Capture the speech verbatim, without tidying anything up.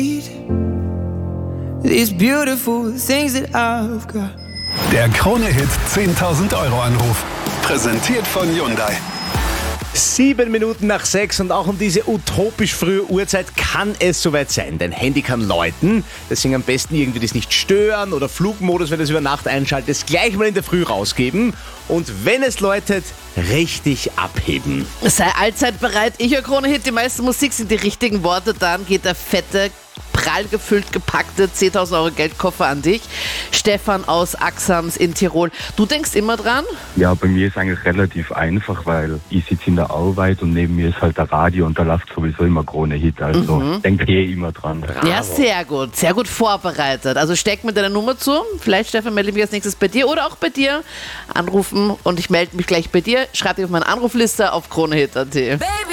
These beautiful things that I've got. Der Krone-Hit zehntausend Euro Anruf. Präsentiert von Hyundai. Sieben Minuten nach sechs und auch um diese utopisch frühe Uhrzeit kann es soweit sein. Dein Handy kann läuten, deswegen am besten irgendwie das nicht stören oder Flugmodus, wenn du es über Nacht einschaltest, gleich mal in der Früh rausgeben. Und wenn es läutet, richtig abheben. Sei allzeit bereit, ich höre Krone-Hit, die meiste Musik sind die richtigen Worte, dann geht der fette, prall gefüllt gepackte zehntausend Euro Geldkoffer an dich. Stefan aus Axams in Tirol. Du denkst immer dran? Ja, bei mir ist eigentlich relativ einfach, weil ich sitze in der Arbeit und neben mir ist halt der Radio und da läuft sowieso immer Krone-Hit, also mhm. denke ich eh immer dran. Bravo. Ja, sehr gut, sehr gut vorbereitet. Also steck mir deine Nummer zu, vielleicht Stefan melde ich mich als nächstes bei dir oder auch bei dir. Anrufen und ich melde mich gleich bei dir. Schreib dich auf meine Anrufliste auf Krone-Hit punkt at.